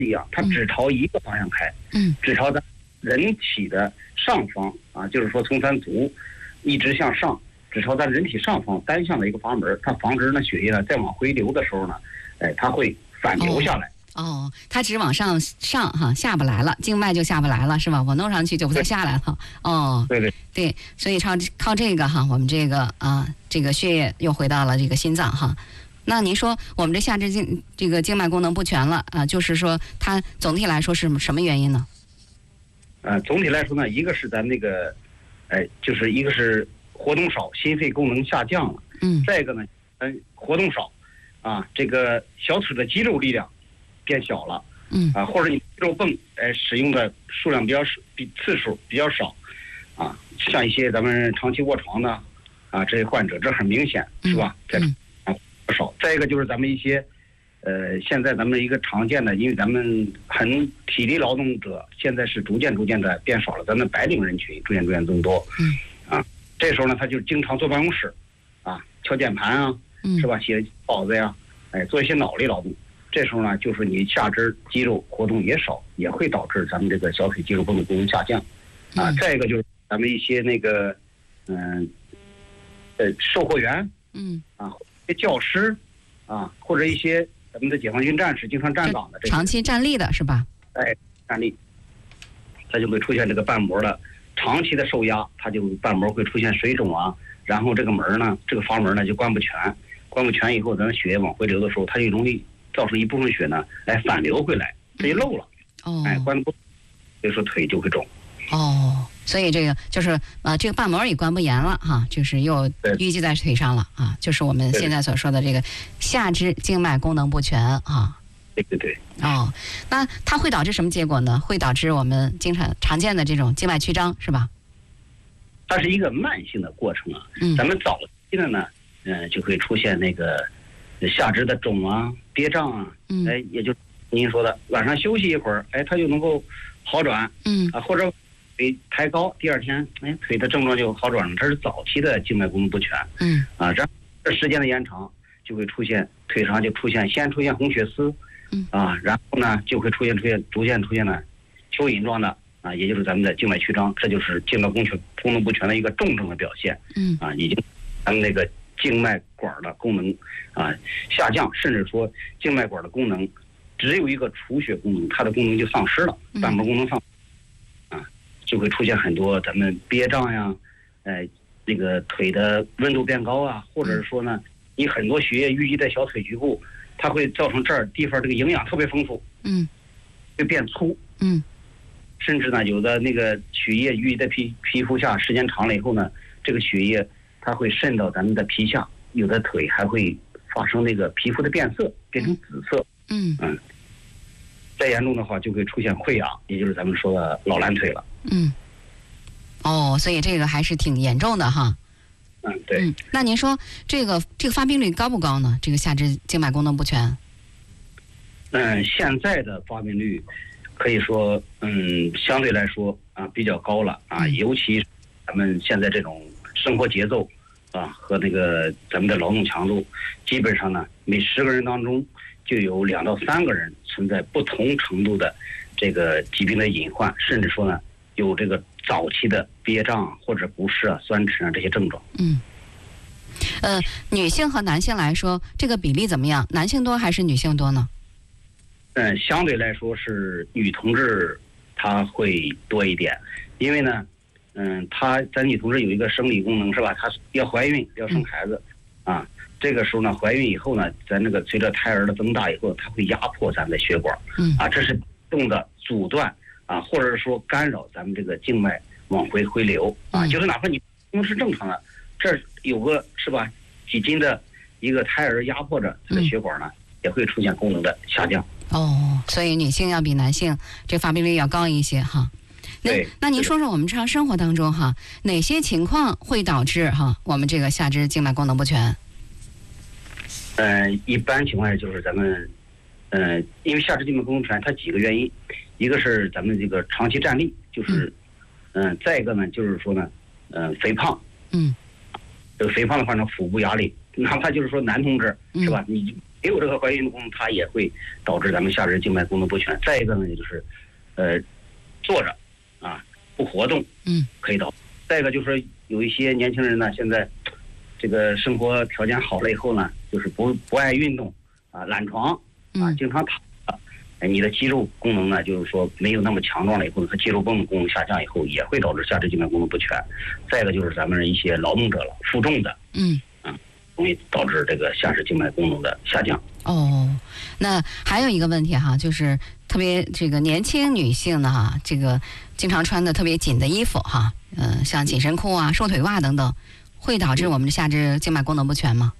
一样，它只朝一个方向开，只朝咱人体的上方啊，就是说从咱足一直向上，只朝咱人体上方单向的一个阀门，它防止呢血液呢再往回流的时候呢，它会反流下来。 它只往上哈，下不来了，静脉就下不来了，是吧？我弄上去就不再下来了。对，所以靠这个哈，我们这个血液又回到了这个心脏哈。那您说我们这下肢静脉功能不全了啊，就是说它总体来说是什么原因呢？ 总体来说呢，一个是咱们那个，就是一个是活动少，心肺功能下降了。再一个呢，活动少，这个小腿的肌肉力量变小了。或者你肌肉泵使用的数量次数比较少，像一些咱们长期卧床的这些患者，这很明显是吧？少。再一个就是咱们一些现在咱们一个常见的，因为咱们体力劳动者现在是逐渐的变少了，咱们白领人群逐渐增多。这时候呢，他就经常坐办公室，敲键盘是吧？写稿子呀，做一些脑力劳动。这时候呢，就是你下肢肌肉活动也少，也会导致咱们这个小腿肌肉泵的功能下降。再一个就是咱们一些那个售货员，教师或者一些咱们的解放军战士经常站岗的长期站立的是吧？ 站立，它就会出现这个瓣膜的长期的受压，它就瓣膜会出现水肿然后这个阀门呢就关不全以后，咱们血液往回流的时候，它就容易造成一部分血呢反流回来，这就漏了。关不，所以说腿就会肿。 所以这个就是这个瓣膜也关不严了哈，就是又淤积在腿上了就是我们现在所说的这个下肢静脉功能不全对。 那它会导致什么结果呢？会导致我们常见的这种静脉曲张是吧？ 它是一个慢性的过程咱们早期的呢，就会出现那个下肢的肿憋胀也就您说的晚上休息一会儿，它就能够好转。或者腿抬高，第二天腿的症状就好转了，这是早期的静脉功能不全。然后这时间的延长，就会出现腿上先出现红血丝，然后呢就会逐渐出现了蚯蚓状的也就是咱们的静脉曲张，这就是静脉功能不全的一个重症的表现。已经咱们那个静脉管的功能下降，甚至说静脉管的功能只有一个储血功能，它的功能就丧失了，瓣膜功能丧失。就会出现很多咱们憋胀呀，那个腿的温度变高或者是说呢，你很多血液淤积在小腿局部，它会造成这儿地方这个营养特别丰富，会变粗，甚至呢有的那个血液淤积在皮肤下，时间长了以后呢，这个血液它会渗到咱们的皮下，有的腿还会发生那个皮肤的变色，变成紫色，再严重的话就会出现溃疡，也就是咱们说的老蓝腿了。 所以这个还是挺严重的哈。 对。 那您说这个发病率高不高呢？这个下肢静脉功能不全？ 现在的发病率可以说相对来说比较高了尤其咱们现在这种生活节奏和那个咱们的劳动强度，基本上呢每10个人当中就有2到3个人存在不同程度的这个疾病的隐患，甚至说呢有这个早期的憋胀或者不适酸沉这些症状。 女性和男性来说，这个比例怎么样？男性多还是女性多呢？ 相对来说是女同志她会多一点，因为呢，咱女同志有一个生理功能是吧？她要怀孕要生孩子这个时候呢，怀孕以后呢，咱那个随着胎儿的增大以后，它会压迫咱们的血管，这是动的阻断或者是说干扰咱们这个静脉往回流就是哪怕你功能是正常的，这有个是吧几斤的一个胎儿压迫着它的血管呢，也会出现功能的下降。 所以女性要比男性这发病率要高一些哈。那您说说我们日常生活当中哪些情况会导致我们这个下肢静脉功能不全？ 一般情况下就是咱们因为下肢静脉功能不全，它几个原因，一个是咱们这个长期站立，就是再一个呢就是说呢肥胖，这个肥胖的话呢，腹部压力，哪怕就是说男同志是吧，你没有这个怀孕功能，它也会导致咱们下肢静脉功能不全。再一个呢，就是坐着啊不活动，可以导致。再一个就是有一些年轻人呢，现在这个生活条件好了以后呢，就是不爱运动啊，懒床啊，经常躺着，你的肌肉功能呢，就是说没有那么强壮了以后，它肌肉功能下降以后，也会导致下肢静脉功能不全。再一个就是咱们一些劳动者了，负重的，容易导致这个下肢静脉功能的下降。 那还有一个问题哈，就是特别这个年轻女性呢哈，这个经常穿的特别紧的衣服哈，像紧身裤啊、瘦腿袜等等，会导致我们的下肢静脉功能不全吗？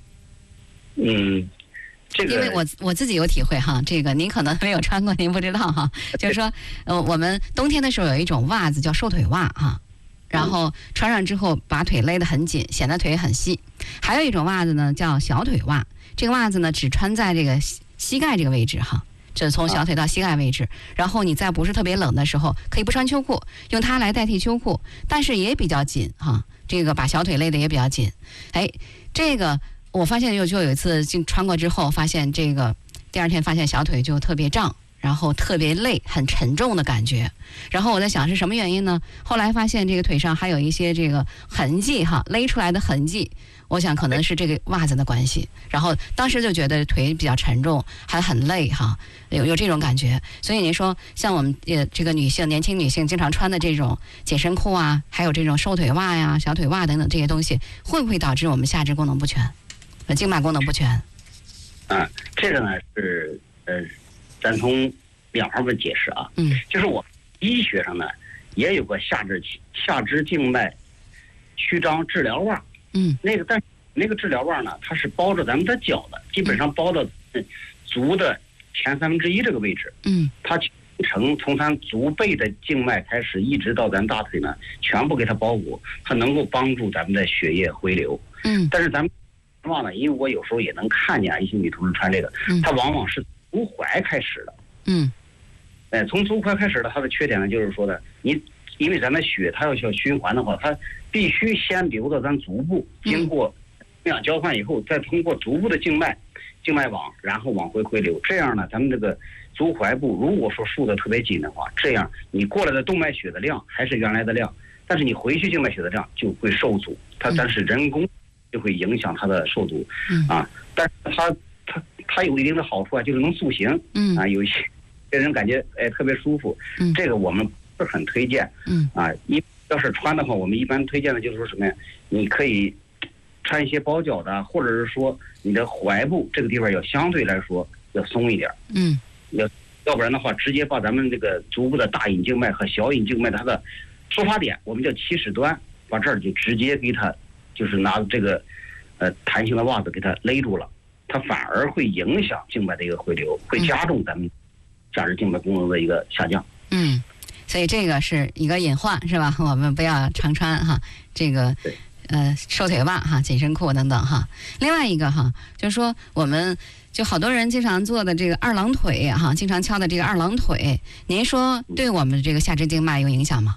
这个因为我自己有体会哈，这个您可能没有穿过，您不知道哈。就是说，我们冬天的时候有一种袜子叫瘦腿袜哈，然后穿上之后把腿勒得很紧，显得腿很细。还有一种袜子呢叫小腿袜，这个袜子呢只穿在这个膝盖这个位置哈，这从小腿到膝盖位置。然后你在不是特别冷的时候，可以不穿秋裤，用它来代替秋裤，但是也比较紧哈，这个把小腿勒得也比较紧。这个。我发现就有一次穿过之后，发现这个第二天发现小腿就特别胀，然后特别累，很沉重的感觉。然后我在想是什么原因呢？后来发现这个腿上还有一些这个痕迹哈，勒出来的痕迹。我想可能是这个袜子的关系。然后当时就觉得腿比较沉重，还很累哈，有这种感觉。所以您说像我们这个年轻女性经常穿的这种紧身裤啊，还有这种瘦腿袜呀、小腿袜等等这些东西，会不会导致我们下肢功能不全？静脉功能不全。 这个呢是咱从两方面解释啊。就是我医学上呢也有个下肢静脉曲张治疗袜。但是那个治疗袜呢，它是包着咱们的脚的，基本上包到足的前1/3这个位置。它从咱足背的静脉开始，一直到咱大腿呢，全部给它包裹，它能够帮助咱们的血液回流。但是咱们忘了，因为我有时候也能看见一些女同志穿这个，她往往是足踝开始的。从足踝开始的，它的缺点呢，就是说的，因为咱的血它要循环的话，它必须先流到咱足部，经过营养交换以后，再通过足部的静脉网，然后往回流。这样呢，咱们这个足踝部如果说束得特别紧的话，这样你过来的动脉血的量还是原来的量，但是你回去静脉血的量就会受阻。但是人工就会影响它的受阻。但是它有一定的好处啊，就是能塑形。有一些人感觉特别舒服。这个我们不是很推荐。你要是穿的话，我们一般推荐的就是说什么呀？你可以穿一些包脚的，或者是说你的踝部这个地方要相对来说要松一点。要不然的话，直接把咱们这个足部的大隐静脉和小隐静脉它的出发点，我们叫起始端，把这儿就直接给它，就是拿这个弹性的袜子给它勒住了，它反而会影响静脉的一个回流，会加重咱们下肢静脉功能的一个下降。 所以这个是一个隐患，是吧？我们不要常穿哈，这个瘦腿袜哈、紧身裤等等哈。另外一个哈，就是说我们就好多人经常做的这个二郎腿哈，经常敲的这个二郎腿，您说对我们的这个下肢静脉有影响吗？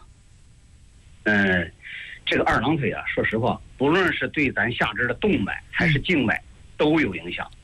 这个二郎腿啊，说实话，不论是对咱下肢的动脉还是静脉都有影响。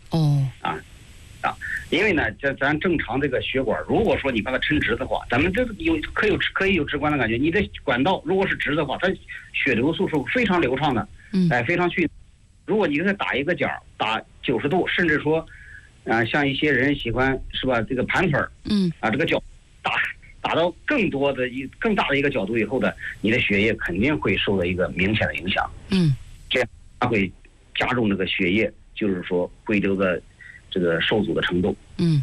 因为呢，咱正常这个血管，如果说你把它抻直的话，咱们这个可以有直观的感觉。你的管道如果是直的话，它血流速是非常流畅的，非常迅速。如果你给它打一个角，打90度，甚至说，像一些人喜欢是吧，这个盘腿这个角打到更大的一个角度以后的，你的血液肯定会受到一个明显的影响。这样它会加重这个血液，就是说回流的这个受阻的程度。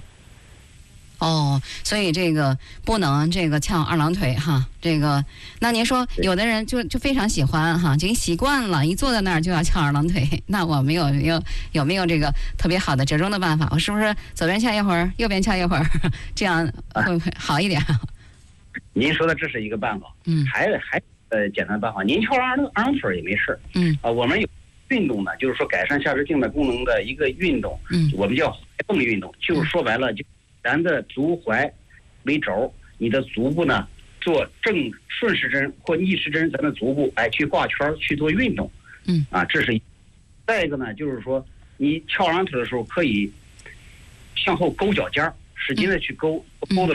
所以这个不能这个翘二郎腿哈。这个，那您说有的人就非常喜欢哈，已经习惯了，一坐在那儿就要翘二郎腿。那我们有没有这个特别好的折中的办法？我是不是左边翘一会儿，右边翘一会儿，这样会不会好一点？ 您说的这是一个办法。还简单的办法，您翘二郎腿也没事。我们有运动呢，就是说改善下肢静脉功能的一个运动。我们叫踝泵运动，就是说白了就。咱的足踝为轴，你的足部呢做正顺时针或逆时针，咱的足部去画圈去做运动。这是再一个呢，就是说你翘二郎腿的时候可以向后勾脚尖儿，使劲的去勾的